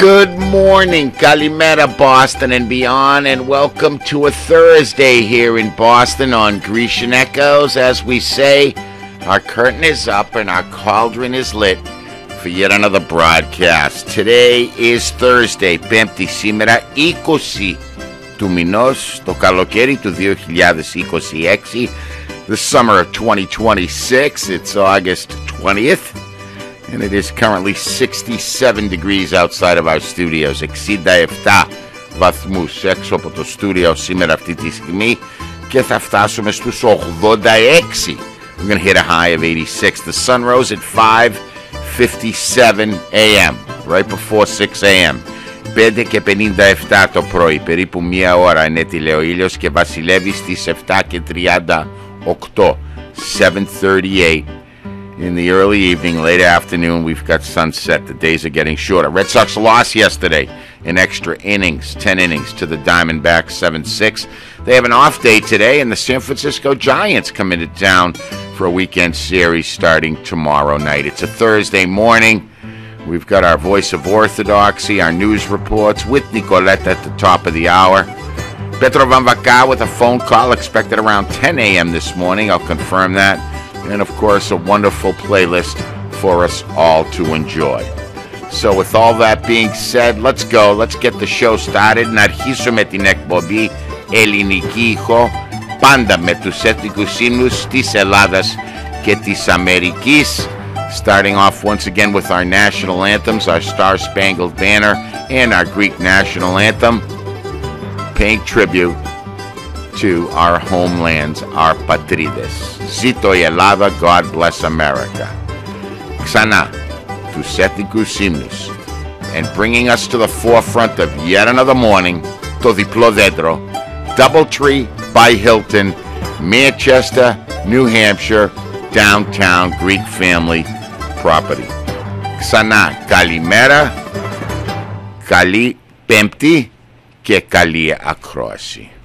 Good morning, Kalimera, Boston and beyond, and welcome to a Thursday here in Boston on Grecian Echoes. As we say, our curtain is up and our cauldron is lit for yet another broadcast. Today is Thursday, Πέμπτη σήμερα, 20 του μηνός, το καλοκαίρι του 2026, the summer of 2026. It's August 20th. And it is currently 67 degrees outside of our studios. 67 βαθμούς έξω από το στούντιο σήμερα αυτή τη στιγμή. Και θα φτάσουμε στους 86. We're going to hit a high of 86. The sun rose at 5:57 a.m. Right before 6 a.m. 5 και 57 το πρωί. Περίπου μία ώρα ενέτειλε ο ήλιος και βασιλεύει στις 7 και 38. 7:38. In the early evening, late afternoon, we've got sunset. The days are getting shorter. Red Sox lost yesterday in extra innings, 10 innings, to the Diamondbacks, 7-6. They have an off day today, and the San Francisco Giants come into town for a weekend series starting tomorrow night. It's a Thursday morning. We've got our Voice of Orthodoxy, our news reports with Nicolette at the top of the hour. Petro Van Vaca with a phone call expected around 10 a.m. this morning. I'll confirm that. And, of course, a wonderful playlist for us all to enjoy. So, with all that being said, let's go. Let's get the show started. Να αρχίσουμε την εκπομπή ελληνική ηχό, πάντα με τους εθνικούς ύμνους της Ελλάδας και της Αμερικής. Starting off once again with our national anthems, our Star-Spangled Banner, and our Greek national anthem, paying tribute to our homelands, our patrides. Zito η Ελλάδα, God bless America. Ξανά, τους εθνικούς ύμνους. And bringing us to the forefront of yet another morning, το διπλό δέντρο, Doubletree by Hilton, Manchester, New Hampshire, downtown Greek family property. Ξανά, καλημέρα, καλή Πέμπτη και καλή ακρόαση.